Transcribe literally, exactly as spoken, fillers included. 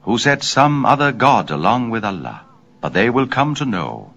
who set some other god along with Allah, but they will come to know